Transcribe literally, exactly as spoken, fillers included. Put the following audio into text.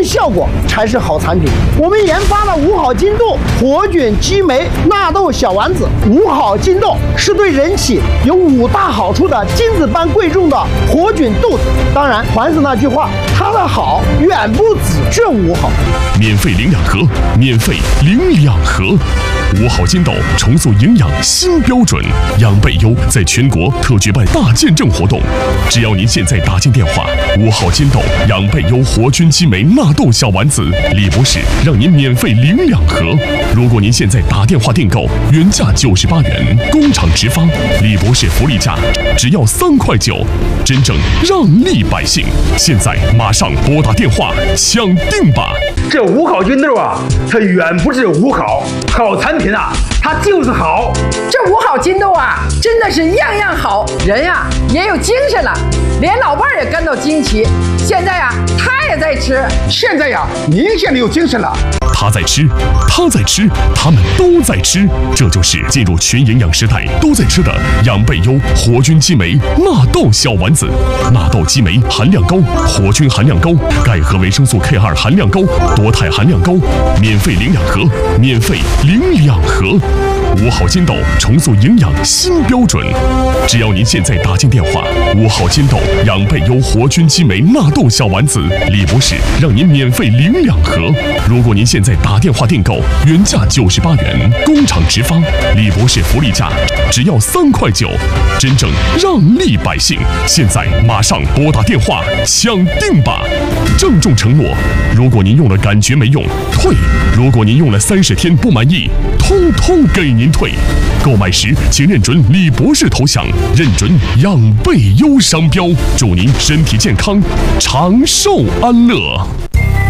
身效果才是好产品。我们研发了五好金豆、活菌激酶纳豆小丸子。五好金豆是对人体有五大好处的金子般贵重的活菌豆子。当然，还是那句话，它的好远不止这五好。 免费领两盒，免费领两盒。五好金豆重塑营养新标准，养倍优在全国特举办大见证活动。只要您现在打进电话，五好金豆养倍优活菌激酶纳豆小丸子，李博士让您免费领两盒。如果您现在打电话订购，原价九十八元，工厂直发，李博士福利价只要三块九，真正让利百姓。现在马上拨打电话抢订吧！ 这五好金豆啊，它远不止五好，好产品啊，它就是好。 这五好金豆啊，真的是样样好，人呀、啊、也有精神了，连老伴儿也感到惊奇。现在呀、啊，他也在吃。 现在呀，您现在有精神了。 他在吃，他在吃，他们都在吃，这就是进入全营养时代都在吃的养倍优活菌激酶纳豆小丸子。纳豆激酶含量高，活菌含量高，钙和维生素 K 二 含量高，多肽含量高。免费领两盒，免费领两盒。五好金豆重塑营养新标准，只要您现在打进电话，五好金豆养倍优活菌激酶纳豆小丸子，李博士让您免费领两盒。如果您现在打电话订购，原价九十八元，工厂直发，李博士福利价只要三块九，真正让利百姓。现在马上拨打电话抢订吧！郑重承诺，如果您用了感觉没用，退；如果您用了三十天不满意，通通给您退。购买时请认准李博士头像，认准养倍优商标，祝您身体健康，长寿安乐。